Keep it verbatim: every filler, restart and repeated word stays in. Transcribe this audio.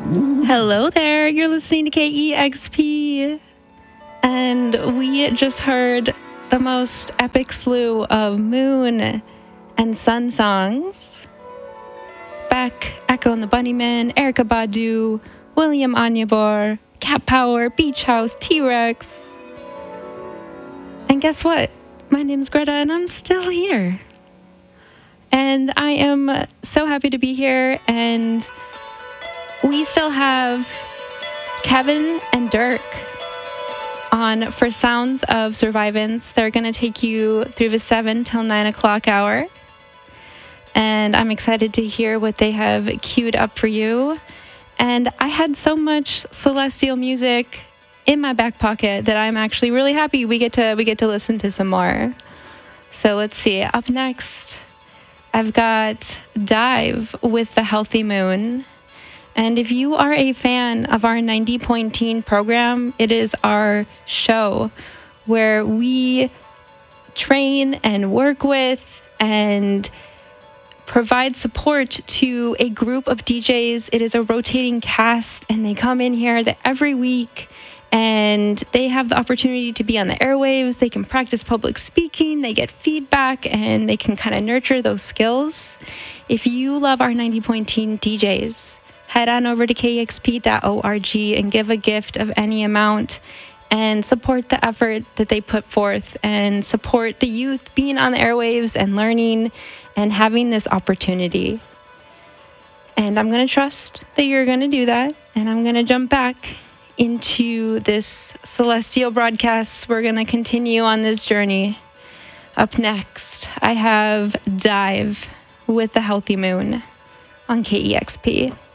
Hello there, you're listening to K E X P, and we just heard the most epic slew of moon and sun songs. Beck, Echo and the Bunnymen, Erykah Badu, William Anyabor, Cat Power, Beach House, T-Rex. And guess what? My name's Greta and I'm still here. And I am so happy to be here, and we still have Kevin and Dirk on for Sounds of Survivance. They're going to take you through the seven till nine o'clock hour. And I'm excited to hear what they have queued up for you. And I had so much celestial music in my back pocket that I'm actually really happy we get to we get to listen to some more. So let's see. Up next, I've got Dive with The Healthy Moon. And if you are a fan of our ninety point teen program, it is our show where we train and work with and provide support to a group of D Js. It is a rotating cast, and they come in here the, every week, and they have the opportunity to be on the airwaves. They can practice public speaking, they get feedback, and they can kind of nurture those skills. If you love our ninety point teen D Js, head on over to K E X P dot org and give a gift of any amount and support the effort that they put forth and support the youth being on the airwaves and learning and having this opportunity. And I'm going to trust that you're going to do that. And I'm going to jump back into this celestial broadcast. We're going to continue on this journey. Up next, I have Dive with The Healthy Moon on K E X P.